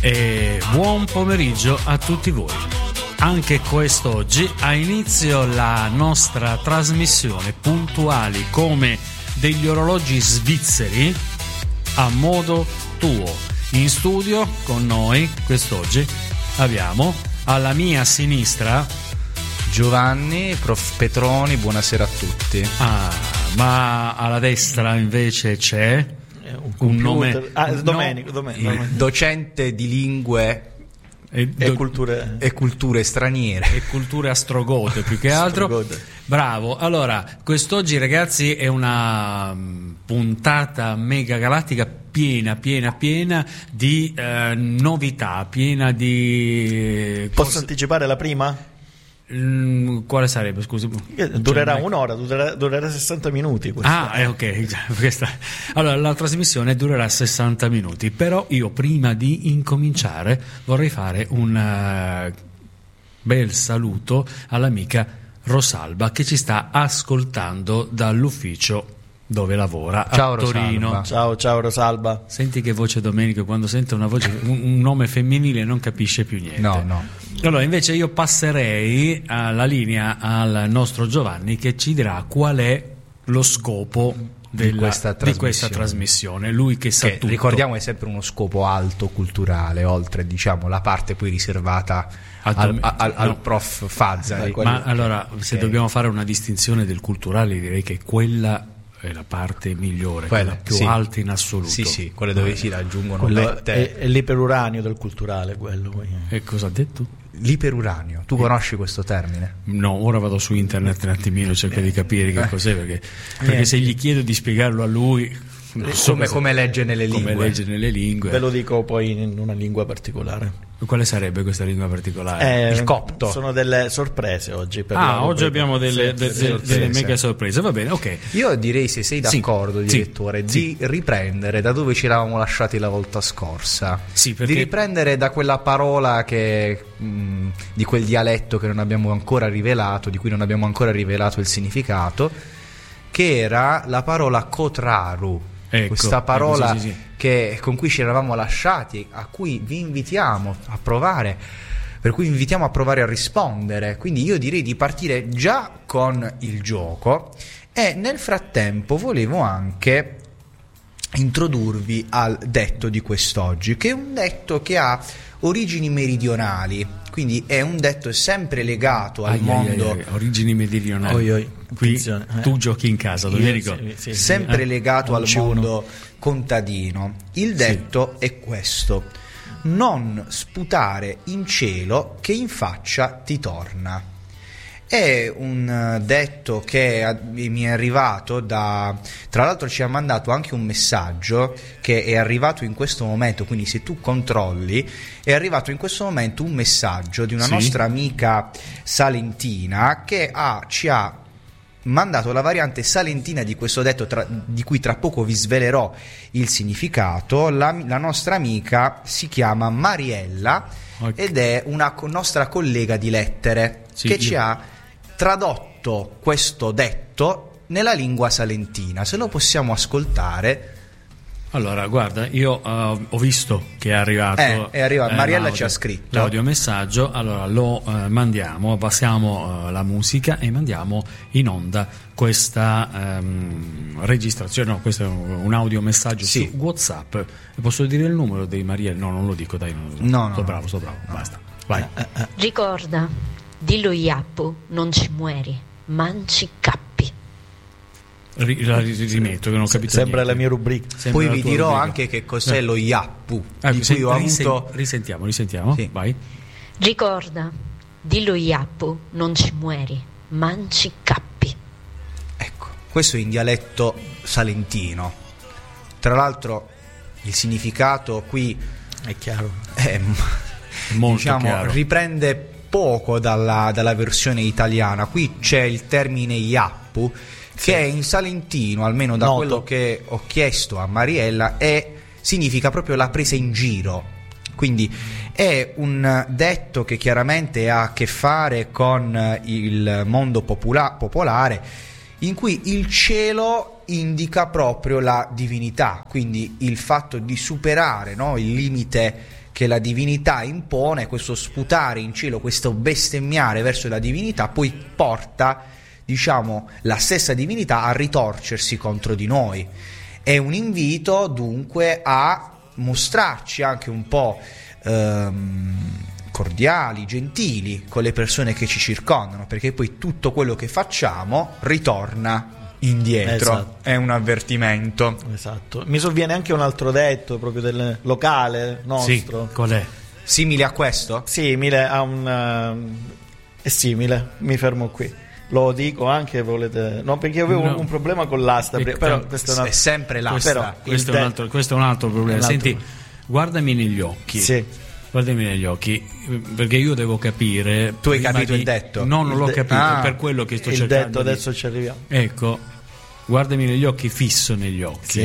E buon pomeriggio a tutti voi. Anche quest'oggi ha inizio la nostra trasmissione puntuali come degli orologi svizzeri a modo tuo. In studio con noi quest'oggi abbiamo alla mia sinistra Giovanni, prof. Petroni, buonasera a tutti. Ma alla destra invece c'è un nome. Domenico. Il docente di lingue e culture straniere. E culture astrogote più che altro. Bravo. Allora, quest'oggi ragazzi è una puntata mega galattica piena di novità, piena di... Posso anticipare la prima? Quale sarebbe, scusi? Durerà un'ora, durerà 60 minuti questa. Ok. Allora, la trasmissione durerà 60 minuti, però io prima di incominciare vorrei fare un bel saluto all'amica Rosalba che ci sta ascoltando dall'ufficio dove lavora. Ciao, a Torino. Rosalba. Ciao Rosalba. Senti che voce Domenico, quando sente una voce, un nome femminile non capisce più niente. No. Allora invece io passerei la linea al nostro Giovanni che ci dirà qual è lo scopo di questa trasmissione. Lui che sa tutto. Ricordiamo è sempre uno scopo alto culturale, oltre la parte poi riservata al prof. Fazzari. Ma allora se dobbiamo fare una distinzione del culturale direi che quella è la parte migliore, quella più alta in assoluto. Sì, quelle dove si raggiungono è l'iperuranio del culturale, quello. E cosa ha detto? L'iperuranio, tu conosci questo termine? No, ora vado su internet un attimino, cerco di capire che cos'è, perché se gli chiedo di spiegarlo a lui come legge nelle lingue. Ve lo dico poi in una lingua particolare. Quale sarebbe questa lingua particolare? Il copto. Sono delle sorprese oggi. Oggi abbiamo delle mega sorprese. Va bene, ok. Io direi, se sei d'accordo, direttore, di riprendere da dove ci eravamo lasciati la volta scorsa. Sì, perché... Di riprendere da quella parola di quel dialetto che non abbiamo ancora rivelato, di cui non abbiamo ancora rivelato il significato, che era la parola kotraru. Questa parola con cui ci eravamo lasciati, a cui vi invitiamo a provare, per cui vi invitiamo a provare a rispondere. Quindi io direi di partire già con il gioco e nel frattempo volevo anche introdurvi al detto di quest'oggi, che è un detto che ha origini meridionali, quindi è un detto sempre legato al mondo. Origini meridionali. Qui tu giochi in casa, Domenico. Sempre legato al mondo contadino. Il detto è questo: non sputare in cielo che in faccia ti torna. È un detto che mi è arrivato tra l'altro ci ha mandato anche un messaggio che è arrivato in questo momento, quindi se tu controlli è arrivato in questo momento un messaggio di una nostra amica salentina che ci ha mandato la variante salentina di questo detto, di cui tra poco vi svelerò il significato. La nostra amica si chiama Mariella, ed è una nostra collega di lettere che ci ha tradotto questo detto nella lingua salentina. Se lo possiamo ascoltare. Allora, guarda, io ho visto che è arrivato. Mariella ci ha scritto l'audiomessaggio. Allora lo mandiamo, passiamo la musica e mandiamo in onda questa registrazione. No, questo è un audiomessaggio su WhatsApp. Posso dire il numero dei Mariella? No, non lo dico, dai. Sto bravo. Basta. Vai. Ricorda, dillo Iappu, non ci muori, manci cappi. La rimetto che non ho capito. Sembra la mia rubrica. Poi vi dirò anche che cos'è lo Iappu, di cui ho avuto... Risentiamo. Sì. Vai. Ricorda, dillo Iappu, non ci muori, manci cappi. Ecco, questo in dialetto salentino. Tra l'altro il significato qui è chiaro, è molto chiaro. Riprende poco dalla versione italiana. Qui c'è il termine Iappu, che è in salentino, almeno da quello che ho chiesto a Mariella, significa proprio la presa in giro. Quindi è un detto che chiaramente ha a che fare con il mondo popolare, in cui il cielo indica proprio la divinità, quindi il fatto di superare, no, il limite che la divinità impone, questo sputare in cielo, questo bestemmiare verso la divinità, poi porta, diciamo, la stessa divinità a ritorcersi contro di noi. È un invito dunque a mostrarci anche un po' cordiali, gentili con le persone che ci circondano, perché poi tutto quello che facciamo ritorna indietro. Esatto. È un avvertimento. Esatto. Mi sovviene anche un altro detto proprio del locale nostro. Sì, qual è? Simile a questo? Simile a un è simile, mi fermo qui. Lo dico anche, volete? No, perché avevo un problema con l'asta, però questo è sempre l'asta. Questo è un altro problema. Senti, guardami negli occhi. Sì. Guardami negli occhi, perché io devo capire. Tu hai capito il detto? No, non l'ho capito, per quello che sto cercando. Il detto, adesso ci arriviamo. Ecco, guardami negli occhi, fisso negli occhi, sì.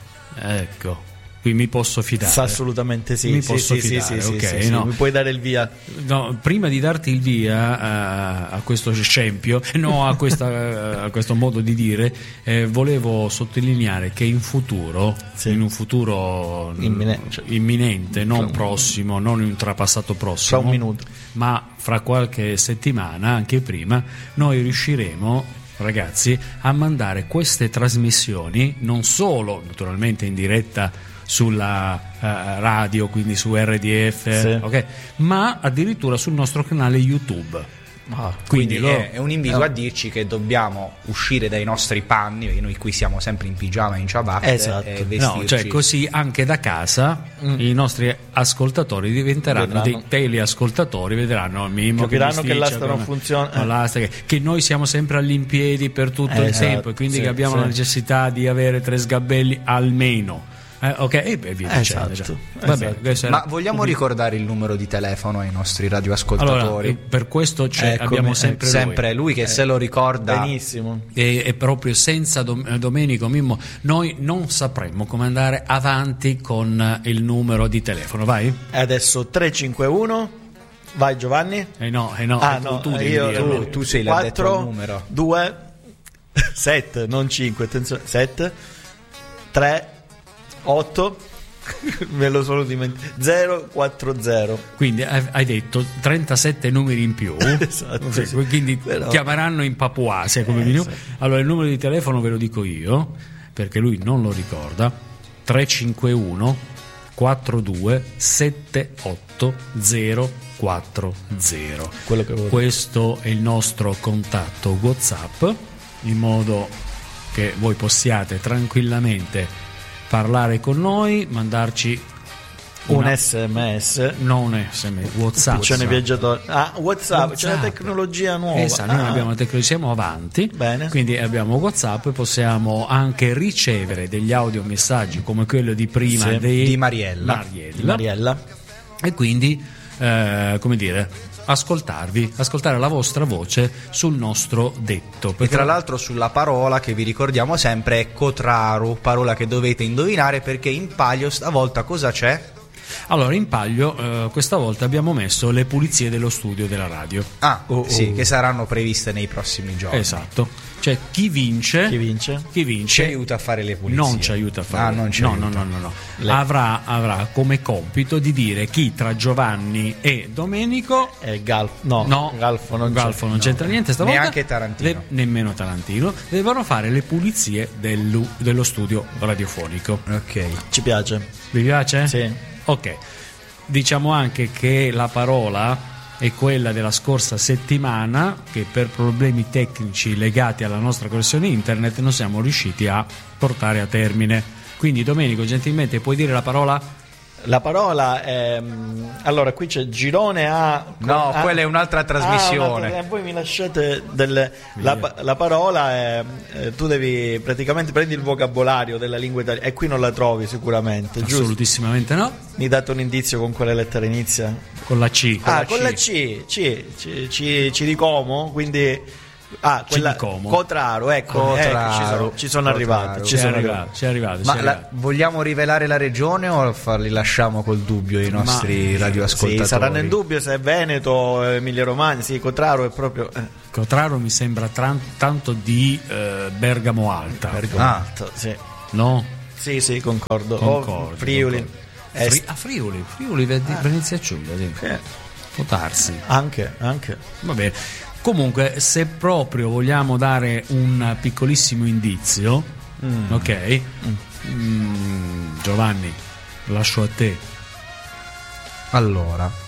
Ecco, qui mi posso fidare. Assolutamente sì. Mi posso fidare, ok, sì, no? mi puoi dare il via. No, prima di darti il via a questo scempio, no, a questo modo di dire, volevo sottolineare che in futuro, in un futuro imminente, non prossimo, non in un trapassato prossimo, fra un minuto, ma fra qualche settimana, anche prima, noi riusciremo, ragazzi, a mandare queste trasmissioni non solo naturalmente in diretta sulla radio, quindi su RDF, sì. Okay, ma addirittura sul nostro canale YouTube. Quindi è un invito a dirci che dobbiamo uscire dai nostri panni, perché noi qui siamo sempre in pigiama e in ciabatte, esatto. e vestirci. No, cioè così anche da casa i nostri ascoltatori diventeranno dei teleascoltatori, vedranno il Mimmo, capiranno che l'asta non funziona, che noi siamo sempre all'impiedi per tutto il tempo, e quindi che abbiamo la necessità di avere 3 sgabelli almeno. Ok, e via dicendo. Esatto. Va bene, ma vogliamo ricordare il numero di telefono ai nostri radioascoltatori? Allora, per questo abbiamo sempre lui che se lo ricorda benissimo, e proprio senza Domenico Mimmo noi non sapremmo come andare avanti con il numero di telefono. Vai? Adesso 351. Vai Giovanni. No, tu devi dirlo. Tu sei l'addetto al numero. 2 7, non 5, attenzione, 7 3 8 me lo sono dimenticato, 040. Quindi hai detto 37 numeri in più. Esatto, sì. Quindi però chiameranno in Papuasia come esatto. Allora il numero di telefono ve lo dico io, perché lui non lo ricorda: 351 42 78 040. Quello che questo è il nostro contatto WhatsApp, in modo che voi possiate tranquillamente parlare con noi, mandarci un SMS, non SMS, WhatsApp. C'è WhatsApp, c'è la tecnologia nuova. Esatto, noi abbiamo la tecnologia, siamo avanti. Bene. Quindi abbiamo WhatsApp e possiamo anche ricevere degli audiomessaggi come quello di prima di Mariella. E quindi come dire, ascoltare la vostra voce sul nostro detto. E tra l'altro sulla parola che vi ricordiamo sempre è Cotraro, parola che dovete indovinare, perché in palio stavolta cosa c'è? Allora, in palio questa volta abbiamo messo le pulizie dello studio della radio. Sì, che saranno previste nei prossimi giorni. Esatto. Cioè chi vince ci aiuta a fare le pulizie. Non ci aiuta a fare. No. Avrà come compito di dire chi tra Giovanni e Domenico Galfo non c'entra niente stavolta. Neanche Tarantino. Nemmeno Tarantino. Devono fare le pulizie dello studio radiofonico. Ok. Ci piace. Vi piace? Sì. Ok. Diciamo anche che la parola è quella della scorsa settimana, che per problemi tecnici legati alla nostra connessione internet non siamo riusciti a portare a termine. Quindi Domenico, gentilmente puoi dire la parola? La parola è... Allora, qui c'è girone A. No, quella è un'altra trasmissione. Voi mi lasciate la parola è... tu devi praticamente prendi il vocabolario della lingua italiana, e qui non la trovi sicuramente, giusto? Assolutissimamente no. Mi date un indizio con quale lettera inizia? Con la C. Con la C. Ci di Como, quindi... Cotraro, ecco, ci sono arrivato. Ci è arrivato. Ma vogliamo rivelare la regione o li lasciamo col dubbio i nostri radioascoltatori? Sì, saranno in dubbio se è Veneto, Emilia Romagna. Sì, Cotraro è proprio... Cotraro mi sembra tanto di Bergamo Alta. Bergamo Alta, sì. No? Sì, concordo. Friuli. A Friuli Venezia Giulia, sì. Può darsi. Anche. Va bene. Comunque, se proprio vogliamo dare un piccolissimo indizio, ok? Giovanni, lascio a te. Allora,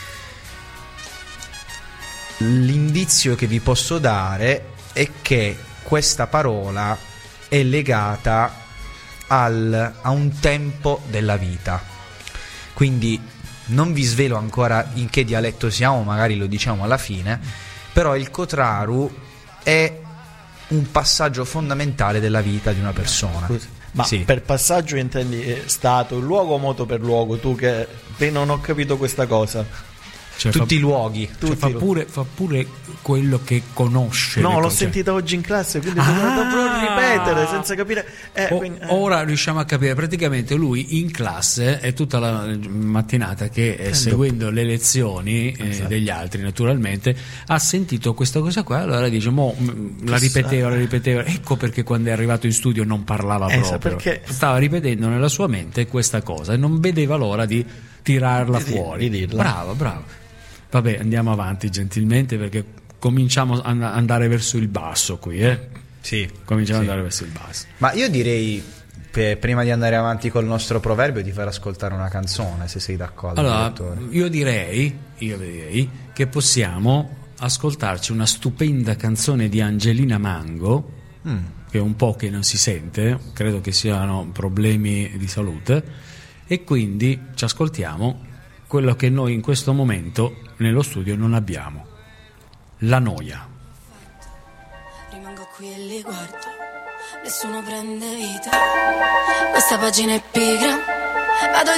l'indizio che vi posso dare è che questa parola è legata a un tempo della vita. Quindi non vi svelo ancora in che dialetto siamo, magari lo diciamo alla fine, però il Cotraru è un passaggio fondamentale della vita di una persona. Ma sì. Per passaggio intendi stato, luogo o moto per luogo? Tu che non ho capito questa cosa. Cioè, tutti i luoghi. Fa pure quello che conosce. No, l'ho sentita oggi in classe, quindi sono dovuto proprio ripetere senza capire. Ora riusciamo a capire. Praticamente lui in classe è tutta la mattinata che seguendo le lezioni degli altri, naturalmente, ha sentito questa cosa qua. Allora dice, la ripeteva. Ecco perché quando è arrivato in studio non parlava proprio. Perché stava ripetendo nella sua mente questa cosa e non vedeva l'ora di tirarla fuori. Di dirla. Bravo. Vabbè, andiamo avanti gentilmente perché cominciamo ad andare verso il basso qui, Sì. Cominciamo ad andare verso il basso. Ma io direi, prima di andare avanti col nostro proverbio, di far ascoltare una canzone, se sei d'accordo. Allora, io direi che possiamo ascoltarci una stupenda canzone di Angelina Mango, che è un po' che non si sente, credo che siano problemi di salute, e quindi ci ascoltiamo quello che noi in questo momento nello studio non abbiamo: la noia. Rimango qui e li guardo, nessuno prende vita. Questa pagina è pigra, vado